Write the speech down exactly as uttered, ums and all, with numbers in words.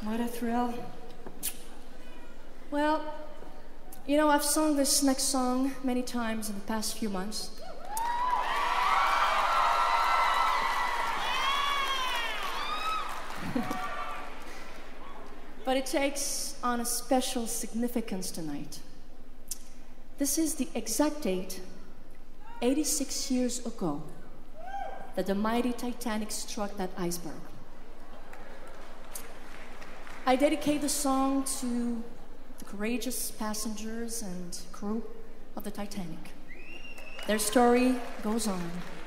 What a thrill. Well, you know, I've sung this next song many times in the past few months. But it takes on a special significance tonight. This is the exact date, eighty-six years ago, that the mighty Titanic struck that iceberg. I dedicate the song to the courageous passengers and crew of the Titanic. Their story goes on.